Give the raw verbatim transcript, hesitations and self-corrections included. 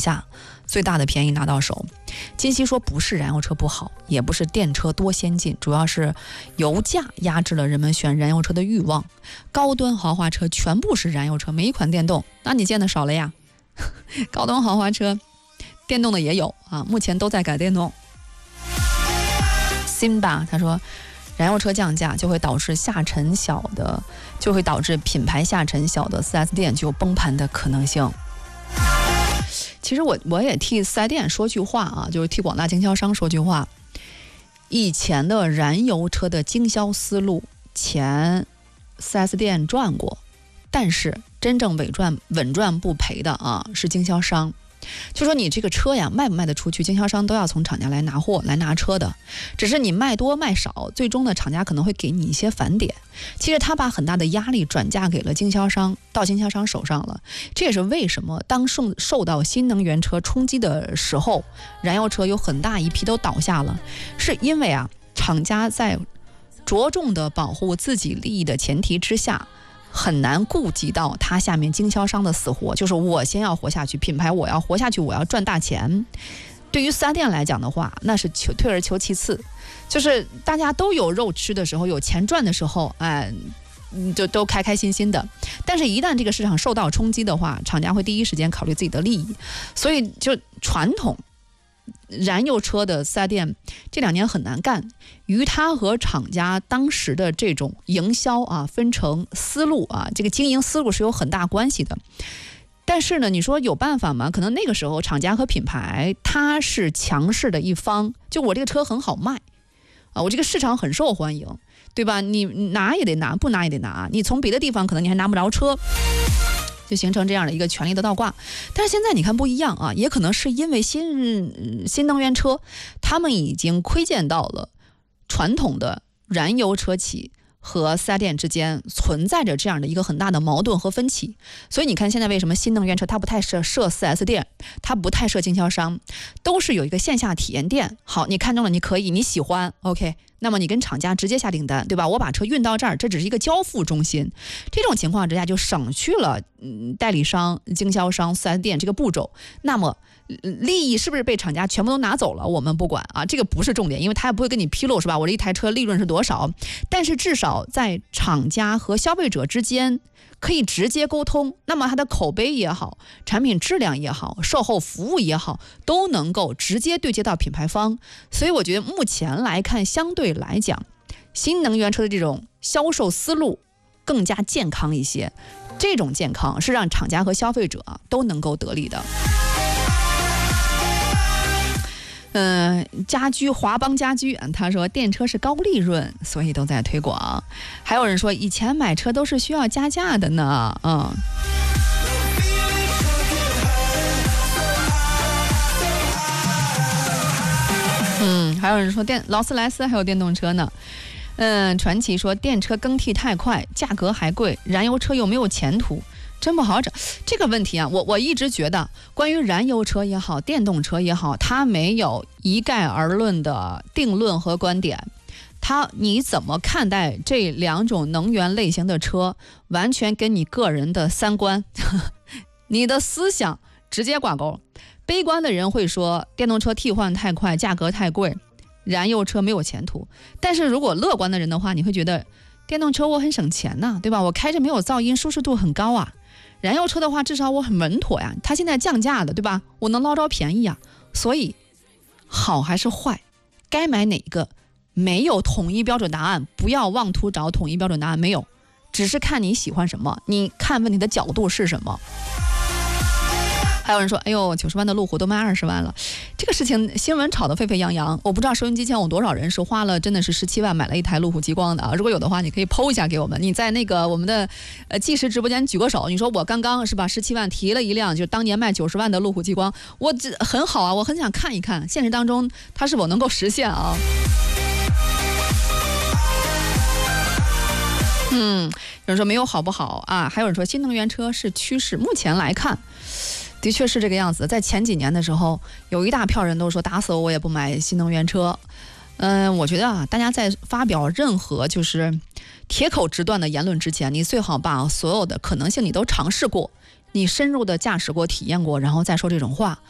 下，最大的便宜拿到手。金熙说不是燃油车不好，也不是电车多先进，主要是油价压制了人们选燃油车的欲望。高端豪华车全部是燃油车，没一款电动，那你见的少了呀。高端豪华车电动的也有啊，目前都在改电动。辛巴他说，燃油车降价就会导致下沉小的，就会导致品牌下沉小的 四 S 店就有崩盘的可能性。其实我我也替四 S 店说句话啊，就是替广大经销商说句话。以前的燃油车的经销思路，前 四 S 店赚过，但是真正稳赚稳赚不赔的啊是经销商。就说你这个车呀卖不卖得出去，经销商都要从厂家来拿货来拿车的，只是你卖多卖少，最终的厂家可能会给你一些返点。其实他把很大的压力转嫁给了经销商，到经销商手上了。这也是为什么当受受到新能源车冲击的时候，燃油车有很大一批都倒下了，是因为啊厂家在着重的保护自己利益的前提之下，很难顾及到他下面经销商的死活，就是我先要活下去，品牌我要活下去，我要赚大钱。对于四 S 店来讲的话，那是求退而求其次，就是大家都有肉吃的时候，有钱赚的时候，哎，就都开开心心的。但是，一旦这个市场受到冲击的话，厂家会第一时间考虑自己的利益，所以就传统燃油车的四 S 店这两年很难干，与他和厂家当时的这种营销啊、分成思路啊，这个经营思路是有很大关系的。但是呢，你说有办法吗？可能那个时候厂家和品牌它是强势的一方，就我这个车很好卖啊，我这个市场很受欢迎，对吧？你拿也得拿，不拿也得拿，你从别的地方可能你还拿不着车。就形成这样的一个权力的倒挂。但是现在你看不一样啊，也可能是因为新新能源车他们已经窥见到了传统的燃油车企和四 S 店之间存在着这样的一个很大的矛盾和分歧。所以你看现在为什么新能源车它不太设设 四 S 店，它不太设经销商，都是有一个线下体验店。好，你看中了，你可以，你喜欢 OK， 那么你跟厂家直接下订单，对吧？我把车运到这儿，这只是一个交付中心。这种情况之下就省去了嗯代理商、经销商、四 S 店这个步骤。那么利益是不是被厂家全部都拿走了？我们不管啊，这个不是重点，因为他也不会跟你披露，是吧？我这一台车利润是多少？但是至少在厂家和消费者之间可以直接沟通，那么它的口碑也好，产品质量也好，售后服务也好，都能够直接对接到品牌方。所以我觉得目前来看，相对来讲，新能源车的这种销售思路更加健康一些。这种健康是让厂家和消费者都能够得利的。嗯、呃，家居华邦家居，他说电车是高利润，所以都在推广。还有人说以前买车都是需要加价的呢，嗯。嗯，还有人说电劳斯莱斯还有电动车呢。嗯，传奇说电车更替太快，价格还贵，燃油车又没有前途。真不好整这个问题啊！我我一直觉得，关于燃油车也好，电动车也好，它没有一概而论的定论和观点。它你怎么看待这两种能源类型的车，完全跟你个人的三观、你的思想直接挂钩。悲观的人会说，电动车替换太快，价格太贵，燃油车没有前途。但是如果乐观的人的话，你会觉得电动车我很省钱呐、啊，对吧？我开着没有噪音，舒适度很高啊。燃油车的话，至少我很稳妥呀，它现在降价了，对吧？我能捞着便宜啊。所以，好还是坏，该买哪个，没有统一标准答案，不要妄图找统一标准答案，没有，只是看你喜欢什么，你看问题的角度是什么。还有人说，哎呦，九十万的路虎都卖二十万了，这个事情新闻炒得沸沸扬扬。我不知道收音机前有多少人是花了真的是十七万买了一台路虎极光的啊？如果有的话，你可以 P O 一下给我们。你在那个我们的呃计时直播间举个手，你说我刚刚是吧十七万提了一辆，就当年卖九十万的路虎极光，我这很好啊，我很想看一看现实当中它是否能够实现啊。嗯，有人说没有好不好啊？还有人说新能源车是趋势，目前来看。的确是这个样子，在前几年的时候，有一大票人都说打死我也不买新能源车。嗯，我觉得啊，大家在发表任何就是铁口直断的言论之前，你最好把所有的可能性你都尝试过，你深入的驾驶过、体验过，然后再说这种话。